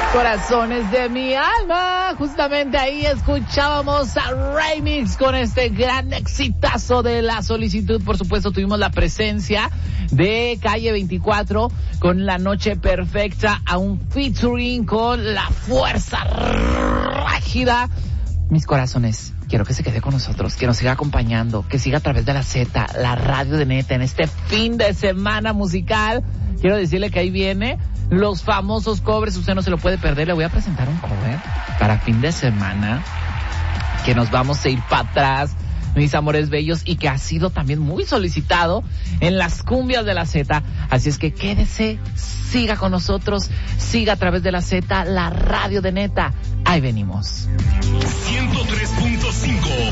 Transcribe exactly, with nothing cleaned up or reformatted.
Corazones de mi alma. Justamente ahí escuchábamos a Remix con este gran exitazo de La Solicitud. Por supuesto, tuvimos la presencia de Calle veinticuatro con La Noche Perfecta, a un featuring con La Fuerza Rígida. Mis corazones, quiero que se quede con nosotros, que nos siga acompañando, que siga a través de la Z, la radio de Neta, en este fin de semana musical. Quiero decirle que ahí viene los famosos covers, usted no se lo puede perder. Le voy a presentar un cover para fin de semana, que nos vamos a ir para atrás, mis amores bellos, y que ha sido también muy solicitado en las cumbias de la Z. Así es que quédese, siga con nosotros, siga a través de la Z, la radio de Neta. Ahí venimos. ciento tres punto cinco